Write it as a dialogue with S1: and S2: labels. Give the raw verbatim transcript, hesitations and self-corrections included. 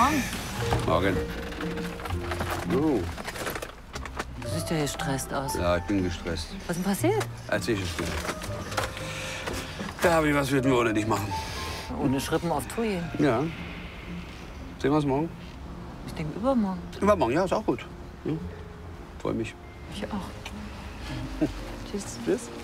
S1: Morgen.
S2: Morgen. Oh.
S1: Du siehst ja gestresst aus.
S2: Ja, ich bin gestresst.
S1: Was ist denn passiert?
S2: Erzähl es mir. Da habe ich was für wir ohne dich machen.
S1: Ohne Schrippen auf Tour gehen.
S2: Ja. Sehen wir uns morgen?
S1: Ich denke übermorgen.
S2: Übermorgen, ja, ist auch gut. Ja. Freue mich.
S1: Ich auch. Tschüss.
S2: Tschüss.